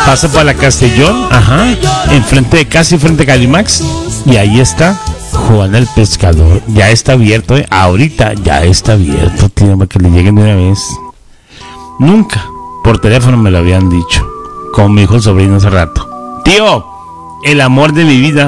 Pasa por la Castellón, enfrente de casi frente a Calimax, y ahí está Juan el Pescador. Ya está abierto, ahorita ya está abierto, tío, para que le lleguen de una vez. Nunca por teléfono me lo habían dicho, como me dijo el sobrino hace rato. Tío, el amor de mi vida